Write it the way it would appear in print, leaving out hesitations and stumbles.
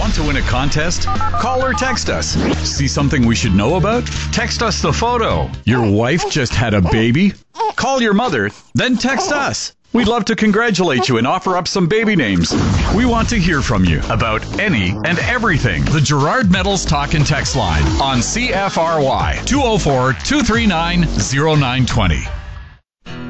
Want to win a contest? Call or text us. See something we should know about? Text us the photo. Your wife just had a baby? Call your mother, then text us. We'd love to congratulate you and offer up some baby names. We want to hear from you about any and everything. The Gerard Metals Talk and Text line on CFRY 204-239-0920.